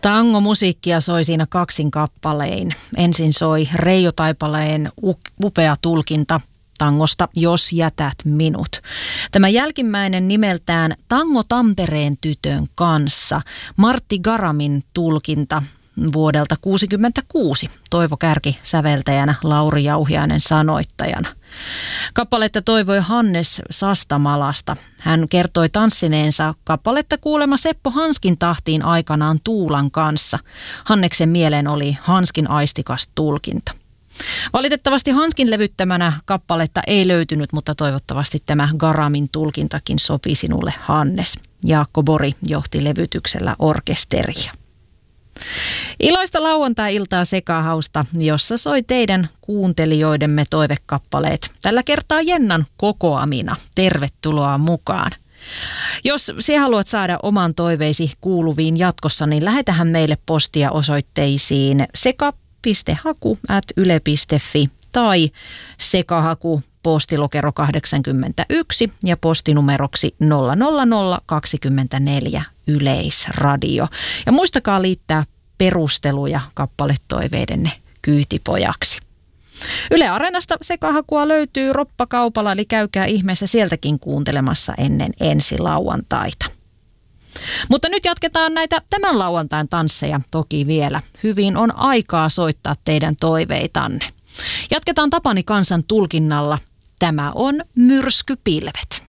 Tangomusiikkia soi siinä kaksin kappalein. Ensin soi Reijo Taipaleen upea tulkinta tangosta Jos jätät minut. Tämä jälkimmäinen nimeltään Tango Tampereen tytön kanssa. Martti Garamin tulkinta vuodelta 1966. Toivo Kärki säveltäjänä, Lauri Jauhiainen sanoittajana. Kappaletta toivoi Hannes Sastamalasta. Hän kertoi tanssineensa kappaletta kuulema Seppo Hanskin tahtiin aikanaan Tuulan kanssa. Hanneksen mieleen oli Hanskin aistikas tulkinta. Valitettavasti Hanskin levyttämänä kappaletta ei löytynyt, mutta toivottavasti tämä Garamin tulkintakin sopii sinulle, Hannes. Jaakko Bori johti levytyksellä orkesteria. Iloista lauantai-iltaa Sekahausta, jossa soi teidän kuuntelijoidemme toivekappaleet. Tällä kertaa Jennan kokoamina. Tervetuloa mukaan. Jos sinä haluat saada oman toiveisi kuuluviin jatkossa, niin lähetähän meille postia osoitteisiin seka.haku@yle.fi tai sekahaku postilokero 81 ja postinumeroksi 00024 Yleisradio. Ja muistakaa liittää perusteluja kappaletoiveidenne kyytipojaksi. Yle Areenasta Sekahakua löytyy roppakaupalla, eli käykää ihmeessä sieltäkin kuuntelemassa ennen ensi lauantaita. Mutta nyt jatketaan näitä tämän lauantain tansseja toki vielä. Hyvin on aikaa soittaa teidän toiveitanne. Jatketaan Tapani Kansan tulkinnalla. Tämä on Myrskypilvet.